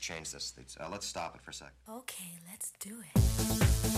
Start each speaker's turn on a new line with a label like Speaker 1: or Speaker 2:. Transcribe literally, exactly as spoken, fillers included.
Speaker 1: change this. Uh, let's stop it for a sec.
Speaker 2: Okay, let's do it.